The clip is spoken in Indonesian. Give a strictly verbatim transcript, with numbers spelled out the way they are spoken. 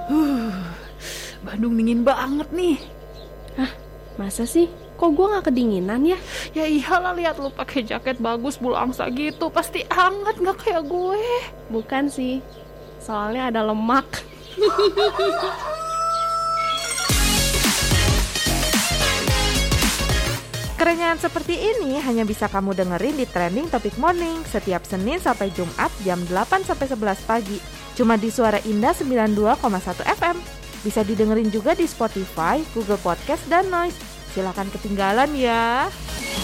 Huh, Bandung dingin banget nih. Hah, masa sih? Kok gue gak kedinginan ya? Ya iyalah, lihat lu pakai jaket bagus bulu angsa gitu, pasti hangat nggak kayak gue. Bukan sih, soalnya ada lemak. Kerengan seperti ini hanya bisa kamu dengerin di Trending Topic Morning setiap Senin sampai Jumat jam delapan sampai sebelas pagi. Cuma di Suara Indah sembilan puluh dua koma satu F M. Bisa didengerin juga di Spotify, Google Podcast, dan Noise. Silakan ketinggalan ya.